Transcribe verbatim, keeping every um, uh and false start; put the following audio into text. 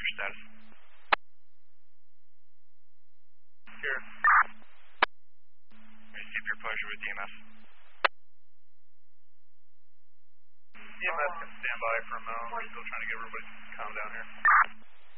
your status? Here. Receive your pleasure with E M S. E M S can stand by for a moment. We're still trying to get everybody calm down here.